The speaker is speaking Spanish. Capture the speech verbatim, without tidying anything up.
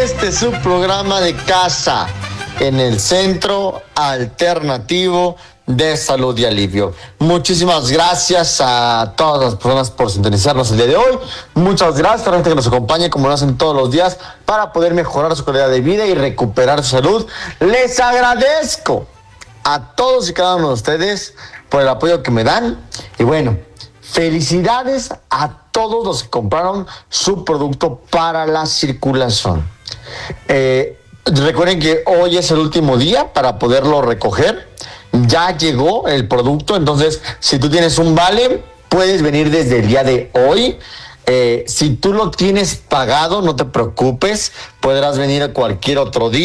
este es su programa de casa en el Centro Alternativo de Salud y Alivio. Muchísimas gracias a todas las personas por sintonizarnos el día de hoy. Muchas gracias a la gente que nos acompaña como lo hacen todos los días para poder mejorar su calidad de vida y recuperar su salud. Les agradezco a todos y cada uno de ustedes por el apoyo que me dan. Y bueno, felicidades a todos los que compraron su producto para la circulación. Eh, recuerden que hoy es el último día para poderlo recoger. Ya llegó el producto, entonces si tú tienes un vale, puedes venir desde el día de hoy. Eh, si tú lo tienes pagado, no te preocupes, podrás venir a cualquier otro día.